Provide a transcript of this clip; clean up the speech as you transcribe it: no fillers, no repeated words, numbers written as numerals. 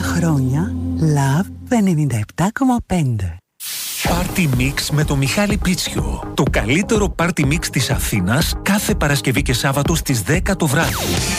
χρόνια Love 97,5. Party Mix με το Μιχάλη Πίτσιο. Το καλύτερο Party Mix της Αθήνας κάθε Παρασκευή και Σάββατο στις 10 το βράδυ.